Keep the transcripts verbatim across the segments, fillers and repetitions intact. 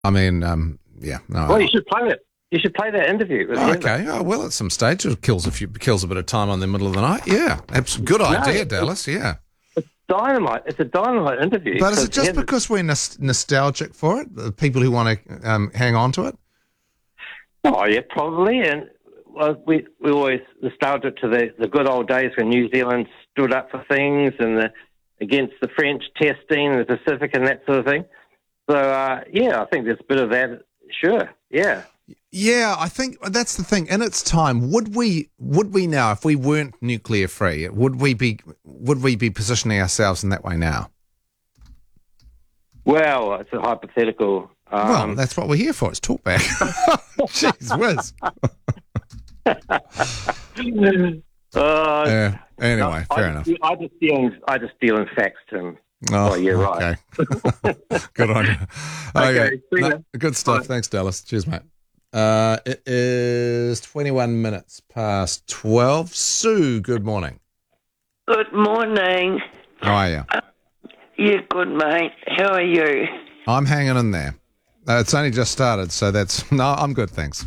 I mean, um, yeah. No, Well, you should play it. You should play that interview. With oh, him. okay. Oh, well, at some stage it kills a few, kills a bit of time on the middle of the night. Yeah, that's a good idea, No, Dallas. Yeah. It's dynamite. It's a dynamite interview. But is it 'cause just him- because we're nos- nostalgic for it? The people who want to um, hang on to it? Oh, yeah, probably. And well, we we always nostalgic to the, the good old days when New Zealand stood up for things and the, against the French testing, the Pacific, and that sort of thing. So uh, yeah, I think there's a bit of that. Sure, yeah. Yeah, I think that's the thing. In its time, would we would we now, if we weren't nuclear free, would we be would we be positioning ourselves in that way now? Well, it's a hypothetical. Um, Well, that's what we're here for. It's talkback. Jeez whiz. uh, Yeah. Anyway, I fair just, enough. I just deal in, I just deal in facts, Tim. Oh, Oh, yeah, right. Okay. Good on you. Okay. Okay, see No, ya. good stuff. Thanks, Dallas. Cheers, mate. Uh, it is twenty-one minutes past twelve. Sue, good morning. Good morning. How are you? Yeah, good, mate. How are you? I'm hanging in there. Uh, it's only just started, so that's... No, I'm good, thanks.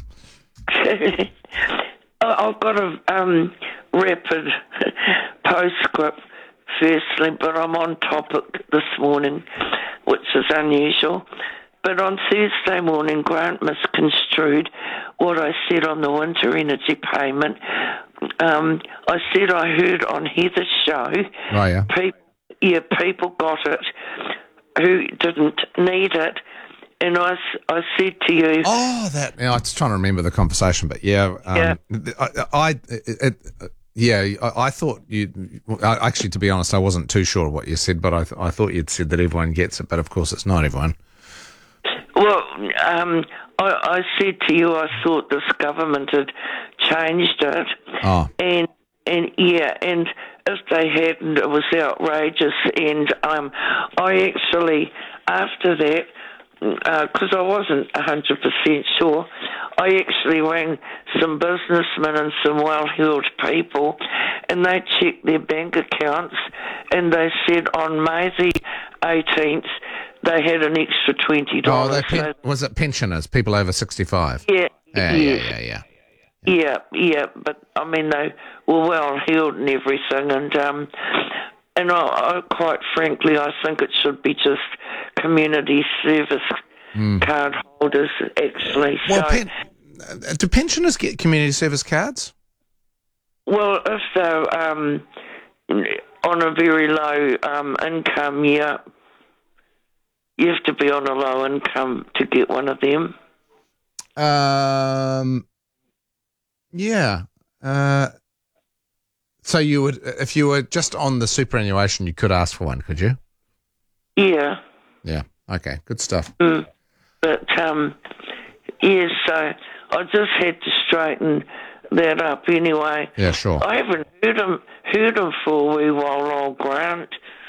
I- I've got a um, rapid postscript, firstly, but I'm on topic this morning, which is unusual. But on Thursday morning, Grant misconstrued what I said on the winter energy payment. Um, I said I heard on Heather's show, Oh, yeah. people, yeah, people got it who didn't need it. And I, s- I said to you... Oh, that... Yeah, I was trying to remember the conversation, but yeah. Um, Yeah. I... I it, it, yeah, I, I thought you... I, actually, to be honest, I wasn't too sure what you said, but I, th- I thought you'd said that everyone gets it, but of course it's not everyone. Well, um, I, I said to you I thought this government had changed it. Oh. And, and yeah, and if they hadn't, it was outrageous. And um, I actually, after that, because uh, I wasn't one hundred percent sure, I actually rang some businessmen and some well-heeled people, and they checked their bank accounts, and they said on May the eighteenth they had an extra twenty Oh, dollars. they pen- was it pensioners, people over sixty-five? Yeah, Yeah, yes. yeah, yeah, yeah. Yeah, yeah, but I mean they were well heeled and everything, and um, and I, I quite frankly I think it should be just community service card holders actually. Well, so, pen- uh, do pensioners get community service cards? well, if they're um, on a very low um, income, yeah, you have to be on a low income to get one of them. Um, yeah. Uh, so you would, if you were just on the superannuation, you could ask for one, could you? Yeah. Yeah. Okay. Good stuff. Mm. But, um, yeah, so I just had to straighten that up anyway. Yeah, sure. I haven't heard him, heard him for a wee while, old Grant.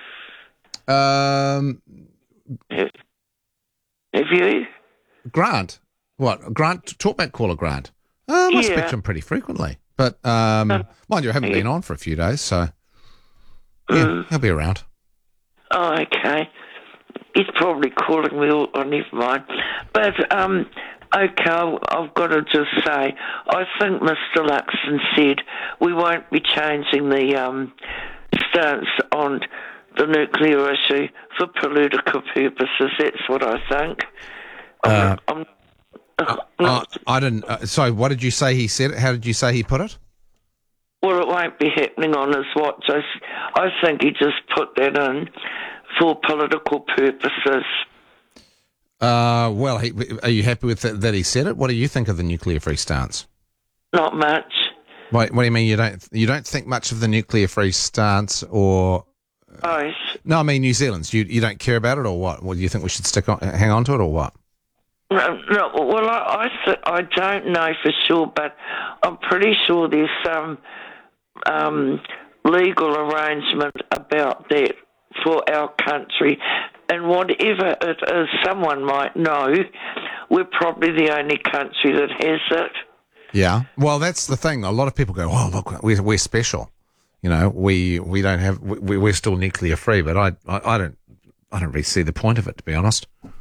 Um, Have you? Grant. What? Grant, talkback caller Grant. Uh, I speak Yeah. to him pretty frequently. But, um, mind you, I haven't been on for a few days, so yeah, he'll be around. Oh, okay. He's probably calling me, oh, never mind. But, um, okay, I've got to just say, I think Mister Luxon said we won't be changing the um, stance on the nuclear issue for political purposes. That's what I think. Uh, I'm, I'm, Uh, not, I didn't. Uh, sorry, what did you say he said it? How did you say he put it? well, it won't be happening on his watch. I, s- I think he just put that in for political purposes. Uh, well, he, are you happy with that, that he said it? What do you think of the nuclear-free stance? Not much. Wait, what do you mean you don't you don't think much of the nuclear-free stance, or Oh, no? I mean New Zealand's. You you don't care about it, or what? What do you think we should stick on, hang on to it, or what? no, no, well, I I, th- I don't know for sure, but I'm pretty sure there's some um, legal arrangement about that for our country. And whatever it is, someone might know, we're probably the only country that has it. Yeah. Well, that's the thing. A lot of people go, "Oh, look, we're we're special." You know, we we don't have we we're still nuclear free, but I, I I don't I don't really see the point of it, to be honest.